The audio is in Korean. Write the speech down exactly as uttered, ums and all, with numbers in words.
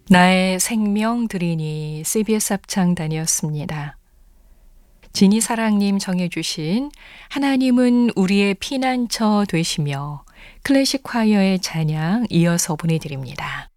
나의 생명 드리니 씨비에스 합창단이었습니다. 지니사랑님 정해 주신 하나님은 우리의 피난처 되시며 클래식 콰이어의 찬양 이어서 보내드립니다.